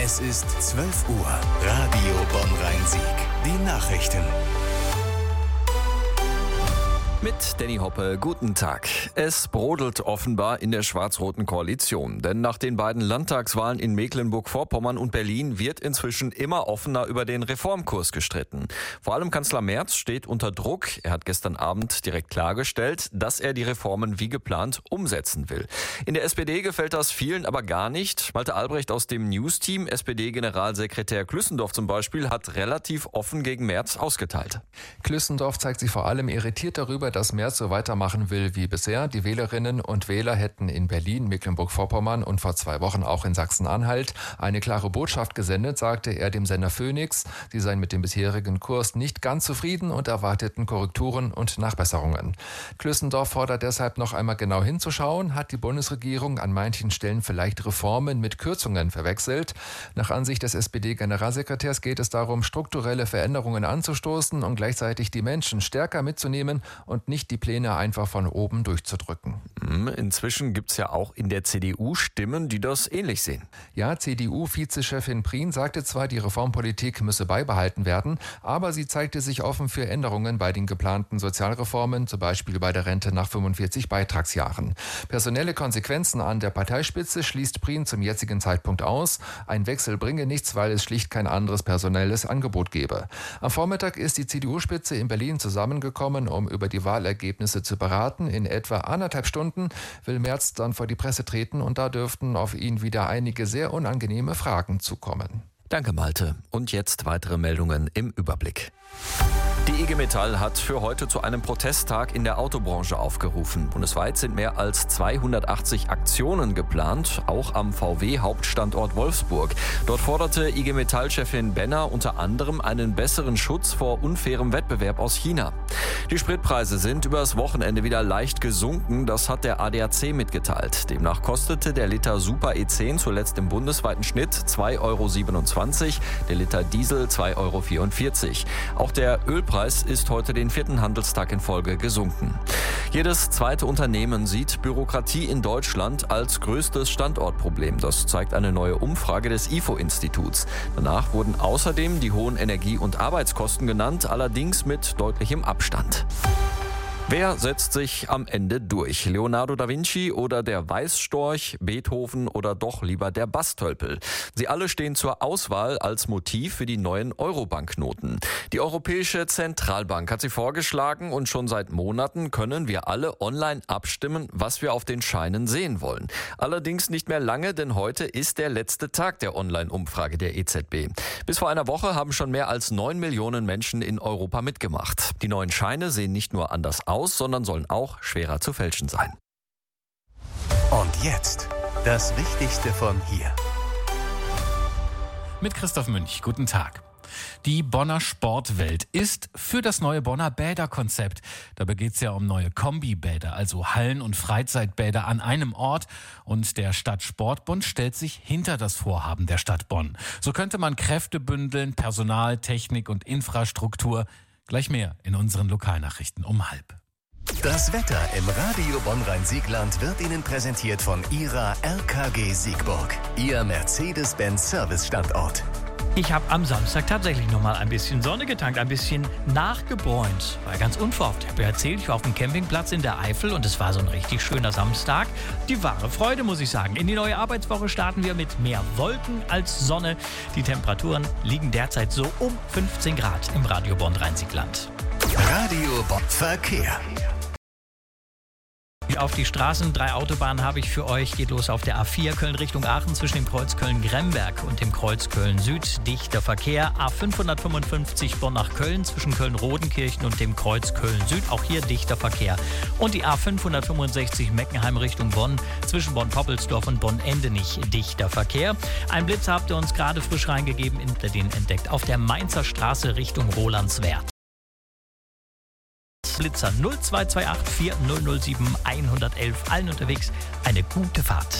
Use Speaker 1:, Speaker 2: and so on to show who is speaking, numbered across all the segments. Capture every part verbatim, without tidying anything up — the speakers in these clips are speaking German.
Speaker 1: Es ist zwölf Uhr. Radio Bonn-Rhein-Sieg. Die Nachrichten.
Speaker 2: Mit Danny Hoppe, guten Tag. Es brodelt offenbar in der schwarz-roten Koalition. Denn nach den beiden Landtagswahlen in Mecklenburg-Vorpommern und Berlin wird inzwischen immer offener über den Reformkurs gestritten. Vor allem Kanzler Merz steht unter Druck. Er hat gestern Abend direkt klargestellt, dass er die Reformen wie geplant umsetzen will. In der S P D gefällt das vielen aber gar nicht. Malte Albrecht aus dem News-Team, S P D-Generalsekretär Klüssendorf zum Beispiel, hat relativ offen gegen Merz ausgeteilt.
Speaker 3: Klüssendorf zeigt sich vor allem irritiert darüber, dass Merz so weitermachen will wie bisher. Die Wählerinnen und Wähler hätten in Berlin, Mecklenburg-Vorpommern und vor zwei Wochen auch in Sachsen-Anhalt eine klare Botschaft gesendet, sagte er dem Sender Phoenix. Sie seien mit dem bisherigen Kurs nicht ganz zufrieden und erwarteten Korrekturen und Nachbesserungen. Klüssendorf fordert deshalb noch einmal genau hinzuschauen. Hat die Bundesregierung an manchen Stellen vielleicht Reformen mit Kürzungen verwechselt? Nach Ansicht des S P D-Generalsekretärs geht es darum, strukturelle Veränderungen anzustoßen und gleichzeitig die Menschen stärker mitzunehmen und nicht die Pläne einfach von oben durchzudrücken.
Speaker 2: Inzwischen gibt es ja auch in der C D U Stimmen, die das ähnlich sehen.
Speaker 3: Ja, C D U-Vizechefin Prien sagte zwar, die Reformpolitik müsse beibehalten werden, aber sie zeigte sich offen für Änderungen bei den geplanten Sozialreformen, zum Beispiel bei der Rente nach fünfundvierzig Beitragsjahren. Personelle Konsequenzen an der Parteispitze schließt Prien zum jetzigen Zeitpunkt aus. Ein Wechsel bringe nichts, weil es schlicht kein anderes personelles Angebot gebe. Am Vormittag ist die C D U-Spitze in Berlin zusammengekommen, um über die Wahlergebnisse zu beraten. In etwa anderthalb Stunden will Merz dann vor die Presse treten und da dürften auf ihn wieder einige sehr unangenehme Fragen zukommen.
Speaker 2: Danke, Malte. Und jetzt weitere Meldungen im Überblick. Die I G Metall hat für heute zu einem Protesttag in der Autobranche aufgerufen. Bundesweit sind mehr als zweihundertachtzig Aktionen geplant, auch am V W-Hauptstandort Wolfsburg. Dort forderte I G Metall-Chefin Benner unter anderem einen besseren Schutz vor unfairem Wettbewerb aus China. Die Spritpreise sind übers Wochenende wieder leicht gesunken, das hat der A D A C mitgeteilt. Demnach kostete der Liter Super E zehn zuletzt im bundesweiten Schnitt zwei Euro siebenundzwanzig, der Liter Diesel zwei Euro vierundvierzig. Auch der Ölpreis ist heute den vierten Handelstag in Folge gesunken. Jedes zweite Unternehmen sieht Bürokratie in Deutschland als größtes Standortproblem. Das zeigt eine neue Umfrage des I F O-Instituts. Danach wurden außerdem die hohen Energie- und Arbeitskosten genannt, allerdings mit deutlichem Abstand. Wer setzt sich am Ende durch? Leonardo da Vinci oder der Weißstorch, Beethoven oder doch lieber der Bastölpel? Sie alle stehen zur Auswahl als Motiv für die neuen Euro-Banknoten. Die Europäische Zentralbank hat sie vorgeschlagen und schon seit Monaten können wir alle online abstimmen, was wir auf den Scheinen sehen wollen. Allerdings nicht mehr lange, denn heute ist der letzte Tag der Online-Umfrage der E Z B. Bis vor einer Woche haben schon mehr als neun Millionen Menschen in Europa mitgemacht. Die neuen Scheine sehen nicht nur anders aus, aus, sondern sollen auch schwerer zu fälschen sein.
Speaker 1: Und jetzt das Wichtigste von hier.
Speaker 4: Mit Christoph Münch, guten Tag. Die Bonner Sportwelt ist für das neue Bonner Bäderkonzept. Dabei geht es ja um neue Kombibäder, also Hallen- und Freizeitbäder an einem Ort. Und der Stadtsportbund stellt sich hinter das Vorhaben der Stadt Bonn. So könnte man Kräfte bündeln, Personal, Technik und Infrastruktur. Gleich mehr in unseren Lokalnachrichten um halb.
Speaker 1: Das Wetter im Radio Bonn-Rhein-Siegland wird Ihnen präsentiert von Ihrer R K G Siegburg, Ihr Mercedes-Benz-Service-Standort.
Speaker 5: Ich habe am Samstag tatsächlich noch mal ein bisschen Sonne getankt, ein bisschen nachgebräunt. War ganz unverhofft. Ich habe ja erzählt, ich war auf dem Campingplatz in der Eifel und es war so ein richtig schöner Samstag. Die wahre Freude, muss ich sagen. In die neue Arbeitswoche starten wir mit mehr Wolken als Sonne. Die Temperaturen liegen derzeit so um fünfzehn Grad im Radio Bonn-Rhein-Siegland.
Speaker 1: Radio Bonn Verkehr.
Speaker 5: Auf die Straßen, drei Autobahnen habe ich für euch. Geht los auf der A vier Köln Richtung Aachen zwischen dem Kreuz Köln-Gremberg und dem Kreuz Köln-Süd. Dichter Verkehr. A fünfhundertfünfundfünfzig Bonn nach Köln zwischen Köln-Rodenkirchen und dem Kreuz Köln-Süd. Auch hier dichter Verkehr. Und die A fünfhundertfünfundsechzig Meckenheim Richtung Bonn zwischen Bonn-Poppelsdorf und Bonn-Endenich. Dichter Verkehr. Ein Blitz habt ihr uns gerade frisch reingegeben, in den entdeckt. Auf der Mainzer Straße Richtung Rolandswerth. Blitzer null zwei zwei acht vier null null sieben eins eins eins. Allen unterwegs eine gute Fahrt.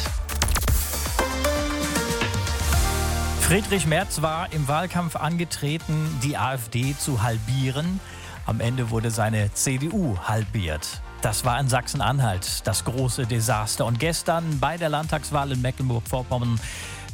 Speaker 5: Friedrich Merz war im Wahlkampf angetreten, die AfD zu halbieren. Am Ende wurde seine C D U halbiert. Das war in Sachsen-Anhalt das große Desaster. Und gestern bei der Landtagswahl in Mecklenburg-Vorpommern